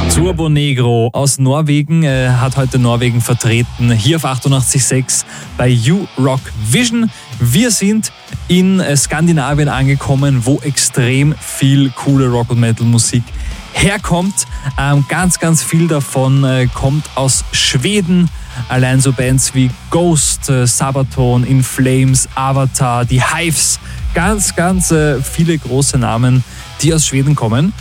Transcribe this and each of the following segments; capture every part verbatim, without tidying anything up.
Turbo Negro aus Norwegen äh, hat heute Norwegen vertreten, hier auf achtundachtzig Komma sechs bei You Rock Vision. Wir sind in äh, Skandinavien angekommen, wo extrem viel coole Rock- und Metal-Musik herkommt. Ähm, ganz, ganz viel davon äh, kommt aus Schweden. Allein so Bands wie Ghost, äh, Sabaton, In Flames, Avatar, die Hives, ganz, ganz äh, viele große Namen, die aus Schweden kommen.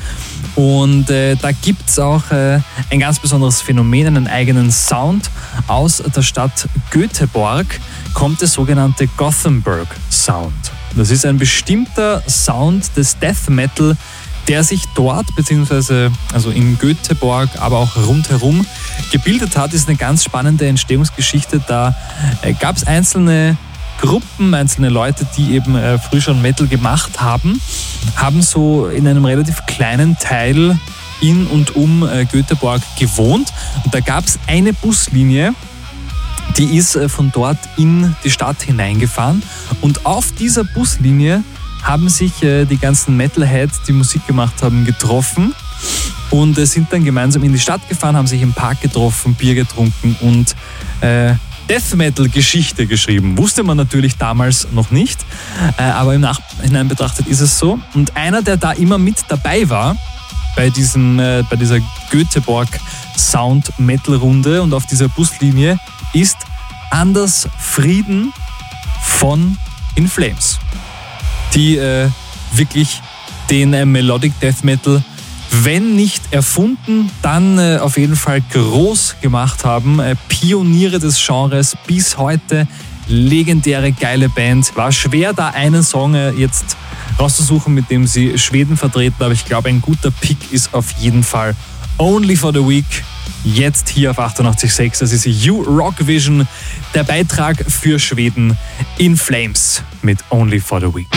Und äh, da gibt es auch äh, ein ganz besonderes Phänomen, einen eigenen Sound. Aus der Stadt Göteborg kommt der sogenannte Gothenburg Sound. Das ist ein bestimmter Sound des Death Metal, der sich dort, beziehungsweise also in Göteborg, aber auch rundherum gebildet hat. Das ist eine ganz spannende Entstehungsgeschichte. Da äh, gab es einzelne Gruppen, einzelne Leute, die eben äh, früh schon Metal gemacht haben, haben so in einem relativ kleinen Teil in und um äh, Göteborg gewohnt. Und da gab es eine Buslinie, die ist äh, von dort in die Stadt hineingefahren. Und auf dieser Buslinie haben sich äh, die ganzen Metalheads, die Musik gemacht haben, getroffen und äh, sind dann gemeinsam in die Stadt gefahren, haben sich im Park getroffen, Bier getrunken und äh, Death Metal Geschichte geschrieben. Wusste man natürlich damals noch nicht, äh, aber im Nachhinein betrachtet ist es so. Und einer, der da immer mit dabei war, bei, diesem, äh, bei dieser Göteborg Sound Metal Runde und auf dieser Buslinie, ist Anders Frieden von In Flames, die äh, wirklich den äh, Melodic Death Metal, wenn nicht erfunden, dann äh, auf jeden Fall groß gemacht haben. Äh, Pioniere des Genres bis heute, legendäre, geile Band. War schwer, da einen Song äh, jetzt rauszusuchen, mit dem sie Schweden vertreten, aber ich glaube, ein guter Pick ist auf jeden Fall Only for the Week. Jetzt hier auf achtundachtzig Komma sechs, das ist You Rock Vision, der Beitrag für Schweden, In Flames mit Only for the Week.